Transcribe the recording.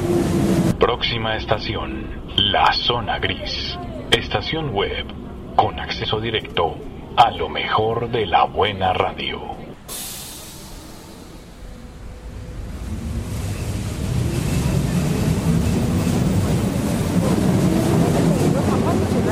Próxima estación, La Zona Gris. Estación web con acceso directo a lo mejor de la buena radio.